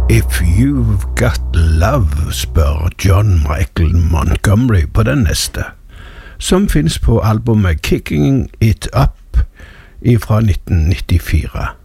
If You've Got Love, spør John Michael Montgomery på den neste, som finnes på albumet Kicking It Up fra 1994.